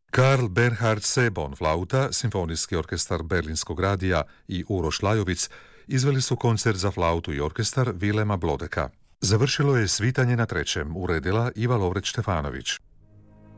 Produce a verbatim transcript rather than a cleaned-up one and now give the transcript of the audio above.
Karl Bernhard Sebon, flauta, Simfonijski orkestar Berlinskog radija i Uroš Lajovic izveli su koncert za flautu i orkestar Vilema Blodeka. Završilo je svitanje na trećem, uredila Iva Lovreć Štefanović.